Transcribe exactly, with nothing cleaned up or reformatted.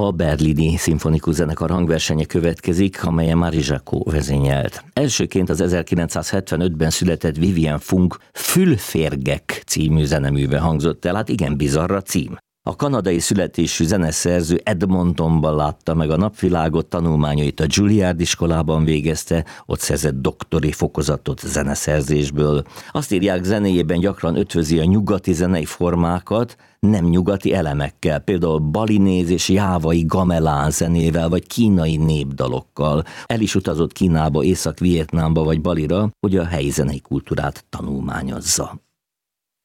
A berlini szimfonikus zenekar hangversenye következik, amelyen Marie Jacot vezényelt. Elsőként az ezerkilencszázhetvenötben született Vivian Funk Fülférgek című zeneműve hangzott el, hát igen bizarr a cím. A kanadai születésű zeneszerző Edmontonban látta meg a napvilágot, tanulmányait a Juilliard iskolában végezte, ott szerzett doktori fokozatot zeneszerzésből. Azt írják, zenéjében gyakran ötvözi a nyugati zenei formákat, nem nyugati elemekkel, például balinéz és jávai gamelán zenével, vagy kínai népdalokkal. El is utazott Kínába, Észak-Vietnámba vagy Balira, hogy a helyi zenei kultúrát tanulmányozza.